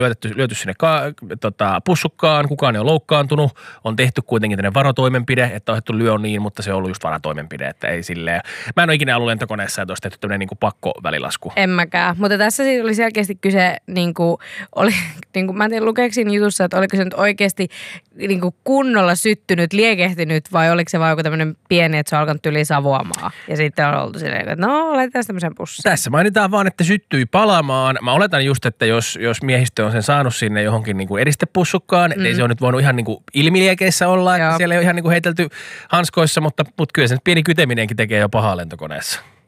lyöty sinne pussukkaan, kukaan ei ole loukkaantunut, on tehty kuitenkin tämmöinen varotoimenpide, että on otettu lyö niin, mutta se on ollut just varotoimenpide, että ei silleen. Mä en ole ikinä ollut lentokoneessa, että olisi tehty tämmöinen niin pakkovälilasku. En mäkään, mutta tässä siis oli selkeästi kyse, mä en tiedä lukeeko siinä jutussa, että oliko se nyt oikeasti kunnolla syttynyt, liekehtinyt vai oliko se vaan joku tämmöinen pieni, että se on alkanut yli savuamaan ja sitten on oltu silleen, että no laitetaan tämmöisen pussiin. Tässä mainitaan vaan, että syttyi palamaan. Mä oletan just, että jos miehistö on sen saanut sinne johonkin niin kuin eristepussukkaan, ei se on nyt voinut ihan niin kuin ilmiliekeissä olla, että siellä ei ole ihan niin kuin heitelty hanskoissa, mutta kyllä se pieni kyteminenkin tekee jo pahaa lentokoneessa.